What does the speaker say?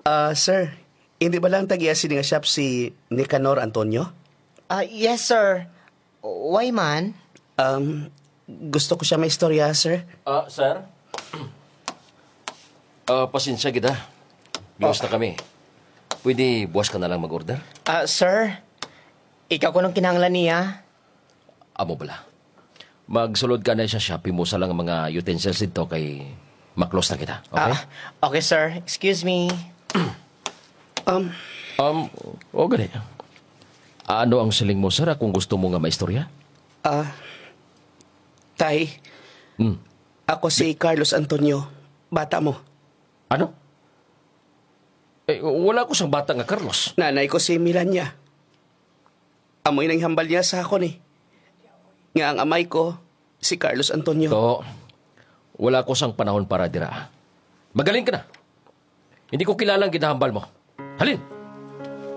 Sir, hindi ba lang tag-iya nga shop si Nicanor Antonio? Yes, sir. Why man? Gusto ko siya may istorya, sir. Sir? Pasensya kita. Biwas na kami. Pwede buwas ka na lang mag-order? Sir, ikaw ko nung kinahanglan niya. Amo bala. Magsulod ka na sa Shopee mo sa lang ang mga utensils dito kay maklos na kita. Okay? Okay, sir. Excuse me. Gani. Ano ang siling mo, sir, kung gusto mo nga maistorya? Tay, ako si Carlos Antonio, bata mo. Ano? Wala ko sang bata nga, Carlos. Nanay ko si Milania. Amoy nang hambal niya sa ako ni. Nga ang amay ko, si Carlos Antonio. To, wala ko sang panahon para dira. Magaling ka na. Hindi ko kilalang ginahambal mo. Halin!